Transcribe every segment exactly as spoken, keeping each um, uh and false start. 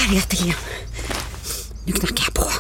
Där är jag till igen. Nu knackar jag på.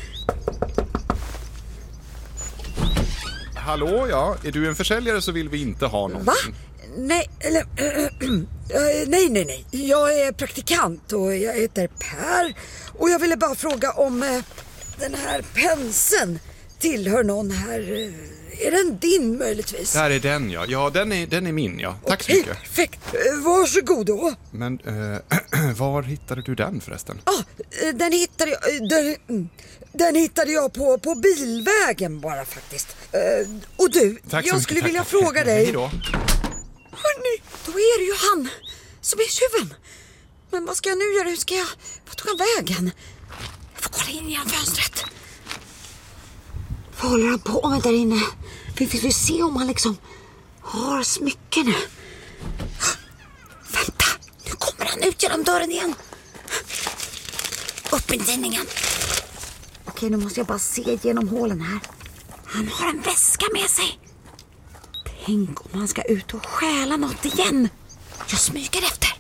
Hallå, ja. Är du en försäljare så vill vi inte ha någon. Va? Nej, eller... Äh, äh, nej, nej, nej. Jag är praktikant och jag heter Per. Och jag ville bara fråga om äh, den här penseln tillhör någon här. Är den din möjligtvis? Där är den, ja. Ja, den är, den är min, ja. Tack Okej, så mycket. Perfekt. Varsågod då. Men äh, var hittade du den förresten? Ja, ah, den hittade jag... Den, den hittade jag på, på bilvägen bara faktiskt. Uh, och du, tack jag så skulle mycket, vilja tack. fråga dig... Hej då. Hörrni, då är det ju han som är tjuven. Men vad ska jag nu göra? Hur ska jag... Vad tog han vägen? Jag får kolla in genom fönstret. Vad håller han på med där inne? Vi vill se om han liksom har smycken. Vänta, nu kommer han ut genom dörren igen. Upp med tidningen. Okej, nu måste jag bara se genom hålen här. Han har en väska med sig. Tänk om han ska ut och stjäla något igen. Jag smyger efter.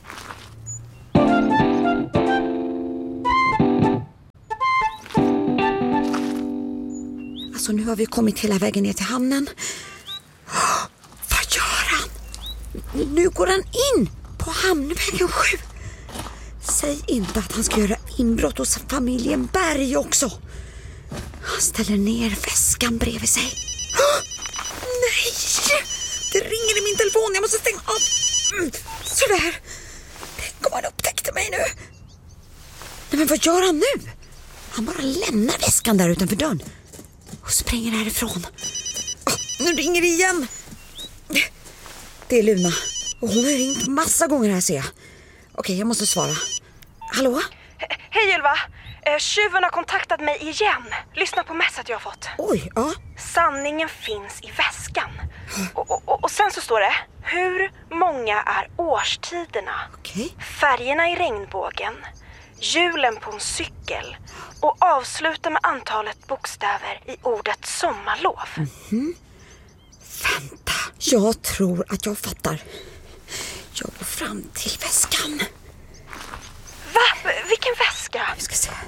Alltså nu har vi kommit hela vägen ner till hamnen. Oh, vad gör han? Nu går han in på hamnvägen sju. Säg inte att han ska göra inbrott hos familjen Berg också. Han ställer ner väskan bredvid sig. Oh, nej! Det ringer i min telefon. Jag måste stänga av. Mm, sådär. Tänk om han upptäckte mig nu. Nej, men vad gör han nu? Han bara lämnar väskan där utanför dörren och springer härifrån. Oh, nu ringer det igen. Det är Luna. Och hon har ringt massa gånger här, ser jag. Okej, jag måste svara. Hallå? He- Hej Ylva. Eh, tjuven har kontaktat mig igen. Lyssna på messat jag har fått. Oj, ja. Sanningen finns i väskan. Och, och, och sen så står det: hur många är årstiderna? Okej. Färgerna i regnbågen. Hjulen på en cykel. Och avsluta med antalet bokstäver i ordet sommarlov. Mm-hmm. Vänta, jag tror att jag fattar. Jag går fram till väskan. Va? Vilken väska? Vi ska se.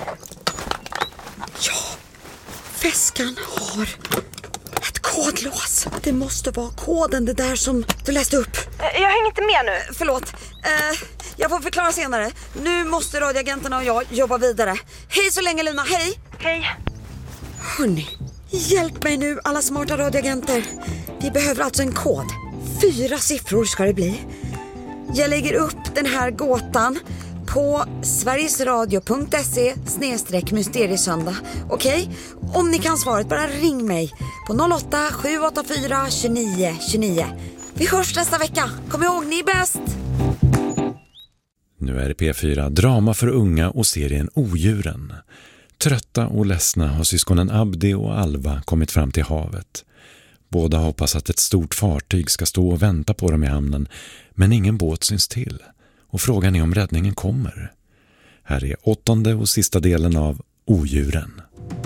Ja, väskan har ett kodlås. Det måste vara koden, det där som du läste upp. Jag hänger inte med nu. Förlåt, eh, jag får förklara senare. Nu måste radioagenterna och jag jobba vidare. Hej så länge Luna, hej. Hej. Hörrni, hjälp mig nu alla smarta radioagenter. Vi behöver alltså en kod. Fyra siffror ska det bli. Jag lägger upp den här gåtan på sverigesradio punkt se snedstreck mysteriesöndag. Okej? Okay? Om ni kan svaret, bara ring mig på noll åtta sju åtta fyra tjugonio tjugonio. Vi hörs nästa vecka. Kom ihåg, ni är bäst! Nu är det P fyra Drama för unga och serien Odjuren. Trötta och ledsna har syskonen Abdi och Alva kommit fram till havet. Båda hoppas att ett stort fartyg ska stå och vänta på dem i hamnen, men ingen båt syns till. Och frågan är om räddningen kommer. Här är åttonde och sista delen av Odjuren.